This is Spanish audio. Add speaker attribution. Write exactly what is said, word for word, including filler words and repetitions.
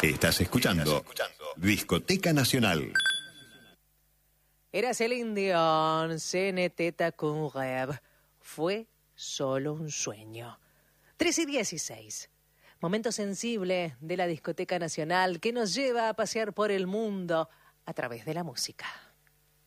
Speaker 1: Estás escuchando Discoteca Nacional.
Speaker 2: Era Celine Dion, Ce n'était qu'un rêve. Fue solo un sueño. tres y dieciséis. Momento sensible de la Discoteca Nacional que nos lleva a pasear por el mundo a través de la música.